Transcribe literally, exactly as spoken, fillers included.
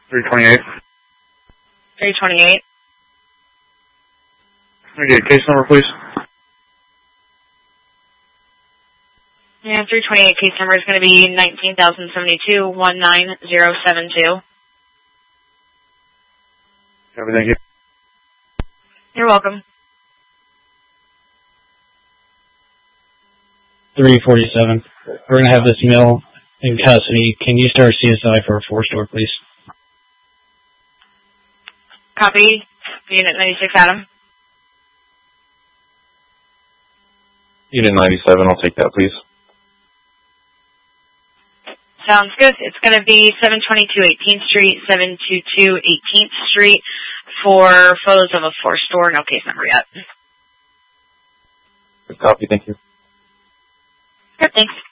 three twenty-eight. three twenty-eight. Can I get a case number, please? Yeah, three twenty-eight case number is going to be nineteen thousand seventy-two, one nine zero seven two. Copy, thank you. You're welcome. three forty-seven. We're going to have this mill in custody. Can you start C S I for a four-store, please? Copy. Unit ninety-six, Adam. Unit ninety-seven, I'll take that, please. Sounds good. It's going to be seven twenty-two eighteenth Street, seven twenty-two eighteenth Street for photos of a four-store. No case number yet. Good copy, thank you. Good, thanks.